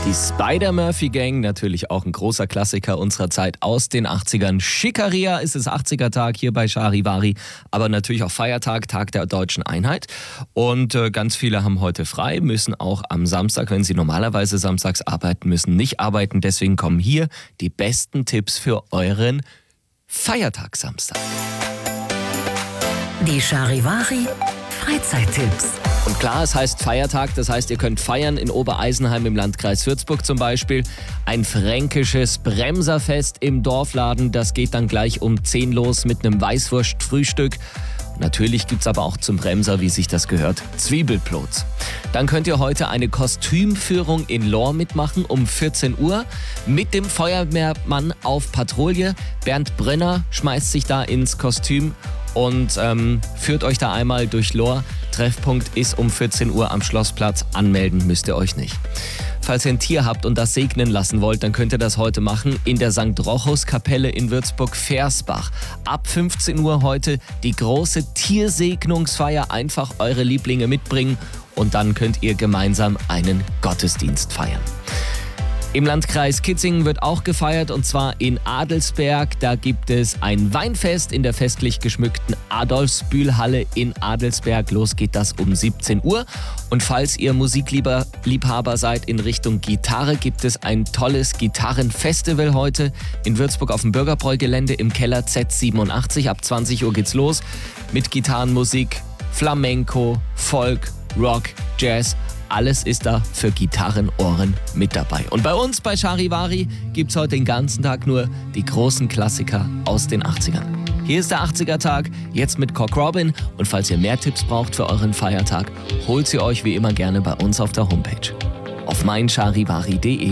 Die Spider-Murphy-Gang, natürlich auch ein großer Klassiker unserer Zeit aus den 80ern. Schickeria ist es 80er-Tag hier bei Charivari, aber natürlich auch Feiertag, Tag der Deutschen Einheit. Und ganz viele haben heute frei, müssen auch am Samstag, wenn sie normalerweise samstags arbeiten müssen, nicht arbeiten. Deswegen kommen hier die besten Tipps für euren Feiertag Samstag. Die Charivari Freizeittipps. Und klar, es heißt Feiertag, das heißt, ihr könnt feiern in Obereisenheim im Landkreis Würzburg zum Beispiel. Ein fränkisches Bremserfest im Dorfladen, das geht dann gleich um 10 los mit einem Weißwurstfrühstück. Natürlich gibt's aber auch zum Bremser, wie sich das gehört, Zwiebelplots. Dann könnt ihr heute eine Kostümführung in Lohr mitmachen um 14 Uhr mit dem Feuerwehrmann auf Patrouille. Bernd Brenner schmeißt sich da ins Kostüm und führt euch da einmal durch Lohr. Treffpunkt ist um 14 Uhr am Schlossplatz. Anmelden müsst ihr euch nicht. Falls ihr ein Tier habt und das segnen lassen wollt, dann könnt ihr das heute machen in der St. Rochus-Kapelle in Würzburg-Versbach. Ab 15 Uhr heute die große Tiersegnungsfeier. Einfach eure Lieblinge mitbringen und dann könnt ihr gemeinsam einen Gottesdienst feiern. Im Landkreis Kitzingen wird auch gefeiert und zwar in Adelsberg. Da gibt es ein Weinfest in der festlich geschmückten Adolfsbühlhalle in Adelsberg. Los geht das um 17 Uhr. Und falls ihr Musikliebhaber seid in Richtung Gitarre, gibt es ein tolles Gitarrenfestival heute in Würzburg auf dem Bürgerbräu-Gelände im Keller Z87. Ab 20 Uhr geht's los mit Gitarrenmusik, Flamenco, Folk, Rock, Jazz. Alles ist da für Gitarrenohren mit dabei. Und bei uns bei Charivari gibt's heute den ganzen Tag nur die großen Klassiker aus den 80ern. Hier ist der 80er-Tag, jetzt mit Cock Robin. Und falls ihr mehr Tipps braucht für euren Feiertag, holt sie euch wie immer gerne bei uns auf der Homepage. Auf meincharivari.de